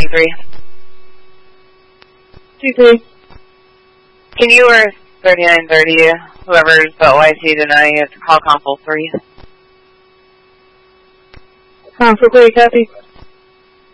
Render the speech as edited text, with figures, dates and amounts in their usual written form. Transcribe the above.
3930. 23. Can you or 3930, whoever's the OIC tonight, you have to call console 3. Console 3, copy.